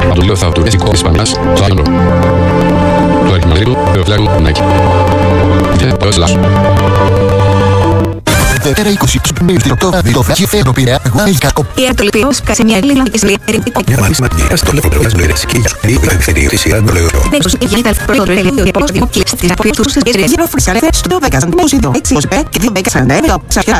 Αντολείο Θαυτουρέζικο Ισπανίας, στο Άγιον Ρόμο. Το Αρχιμανδρίτου, Θεοφυλάκου Νάκη. Και το Εσλάσου. Δευτέρα 20 Σεπτεμβρίου το βράδυ πήρα αγουάλικα. Η Αρτολυπίος Κασιμιέλη Λογικής Λιερητικό. Μια μάλιστα ματνία στο λεφτό las mujeres que ellos digo que sería si eran lo euro. Νέξος η γεννήτα πρόεδρο Ελίου και Απόστολο Κίλης της Απόστολος της Γεσρίας. Γεροφρυσάρετε στο 10 μουσίδο 6 και 2 μπέκα 49 ξαφιά.